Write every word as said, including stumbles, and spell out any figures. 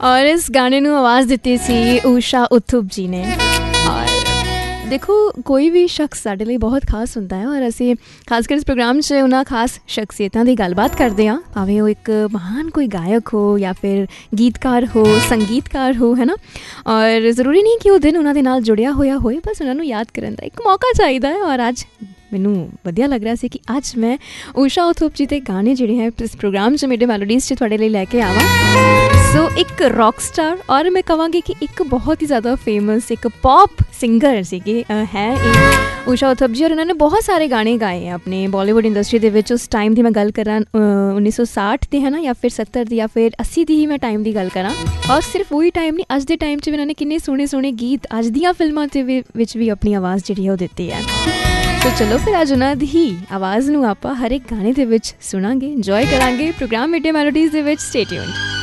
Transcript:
और इस गाने ਨੂੰ आवाज़ ਦਿੱਤੀ ਸੀ ਊਸ਼ਾ ਉਥੁਪ ਜੀ ਨੇ। और देखो कोई भी शख्स साढ़े लिए बहुत खास होंदा है और असी खासकर इस प्रोग्राम च उन्हां खास शख्सियतां दी गलबात करते हैं, भावें वो एक महान कोई गायक हो या फिर गीतकार हो, संगीतकार हो, है ना। और ज़रूरी नहीं कि वो दिन उन्हां दे नाल जुड़िया होया होए, बस उन्हां नूं याद करन दा एक मौका चाहिदा है। और अज मैनू वधिया लग रहा सी कि अज मैं ऊषा उथुप जी के गाने जिहड़े हैं इस प्रोग्राम च मिडे मैलोडीज़ च तुहाडे लई लैके आवां। सो एक रॉक स्टार और मैं कहांगी कि एक बहुत ही ज़्यादा फेमस एक पॉप सिंगर सीगे है ऊषा उथुप जी। और उन्होंने बहुत सारे गाने गाए हैं अपने बॉलीवुड इंडस्ट्री दे विच। उस टाइम की मैं गल करा उन्नीस सौ साठ की, है ना, या फिर सत्तर की या फिर अस्सी की ही मैं टाइम की गल करा। और सिर्फ वही टाइम नहीं, अज के टाइम च भी उन्होंने किन्ने सोहने सोहने गीत अज दियां फिल्मां दे विच भी अपनी आवाज़ जिहड़ी है वो दित्ती है। तो चलो फिर अज उन्हां दी ही आवाज़ नूं आपां हर एक गाने दे विच सुणांगे, इंजॉय करांगे प्रोग्राम मिडे मैलोडीज़ दे विच। Stay tuned.